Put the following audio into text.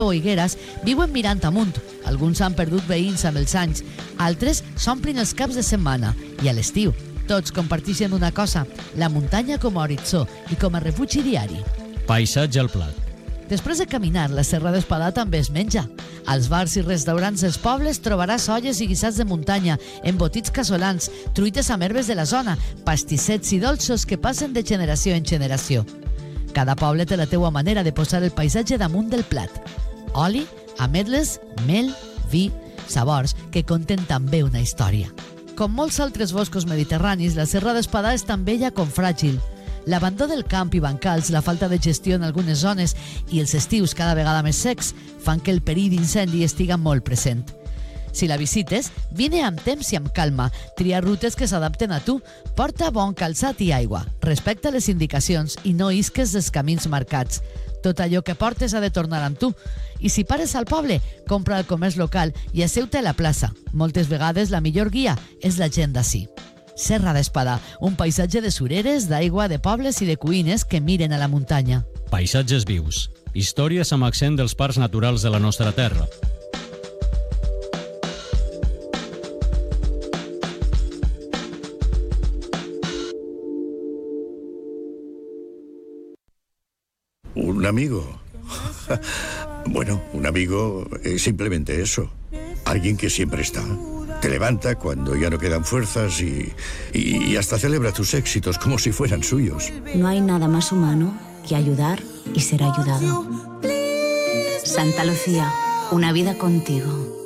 o higueres viuen mirant amunt. Alguns han perdut veïns amb els anys, altres s'omplin els caps de setmana i a l'estiu. Tots comparteixen una cosa, la muntanya com a horitzó i com a refugi diari. Paisatge al plat. Després de caminar, la Serra d'Espadà també es menja. Als bars i restaurants dels pobles trobaràs olles i guisats de muntanya, embotits casolans, truites amb herbes de la zona, pastissets i dolços que passen de generació en generació. Cada poble té la teua manera de posar el paisatge damunt del plat. Oli, ametles, mel, vi, sabors que conten també una història. Com molts altres boscos mediterranis, la Serra d'Espadà és tan bella com fràgil. L'abandó del camp i bancals, la falta de gestió en algunes zones i els estius cada vegada més secs fan que el perill d'incendi estiga molt present. Si la visites, vine amb temps i amb calma, tria rutes que s'adapten a tu, porta bon calçat i aigua, respecta les indicacions i no isques dels camins marcats. Tot allò que portes ha de tornar amb tu. I si pares al poble, compra al comerç local i asseu-te a la plaça. Moltes vegades la millor guia és la gent d'ací. Serra d'Espadà, un paisatge de sureres, d'aigua, de pobles i de cuines que miren a la muntanya. Paisatges vius. Històries amb accent dels parcs naturals de la nostra terra. ¿Un amigo? Bueno, un amigo es simplemente eso. Alguien que siempre está. Te levanta cuando ya no quedan fuerzas y hasta celebra tus éxitos como si fueran suyos. No hay nada más humano que ayudar y ser ayudado. Santa Lucía, una vida contigo.